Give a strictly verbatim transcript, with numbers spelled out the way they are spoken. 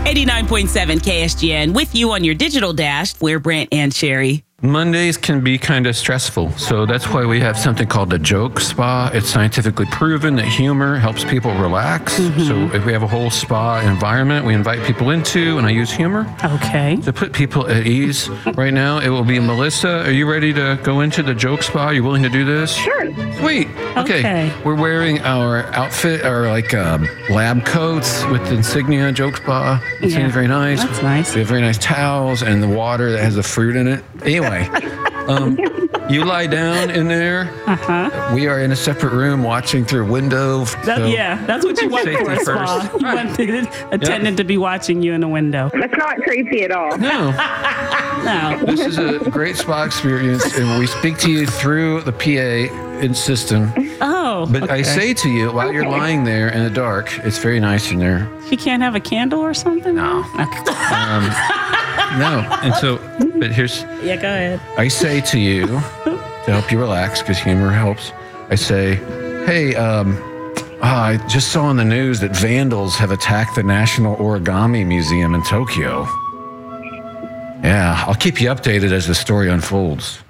eighty-nine point seven K S G N with you on your digital dash. We're Brent and Sherry. Mondays can be kind of stressful, so that's why we have something called the Joke Spa. It's scientifically proven that humor helps people relax. Mm-hmm. So if we have a whole spa environment we invite people into, and I use humor okay. to put people at ease. Right now, it will be Melissa. Are you ready to go into the Joke Spa? Are you willing to do this? Sure. Sweet. Okay. okay. We're wearing our outfit, our like um, lab coats with the insignia Joke Spa. It's Yeah. very nice. That's nice. We have very nice towels and the water that has the fruit in it. Anyway. Um, you lie down in there. Uh-huh. We are in a separate room watching through a window. That, so yeah, that's what you want Safety for a spa. first. You Right. want the attendant to be watching you in a window. That's not creepy at all. No, No. this is a great spa experience, and we speak to you through the P A in system. Oh, But okay. I say to you, while you're lying there in the dark, it's very nice in there. She can't have a candle or something? No. Okay. Um, no. And so, but here's, Yeah, go ahead. I say to you, to help you relax, because humor helps, I say, hey, um, ah, I just saw on the news that vandals have attacked the National Origami Museum in Tokyo. Yeah, I'll keep you updated as the story unfolds.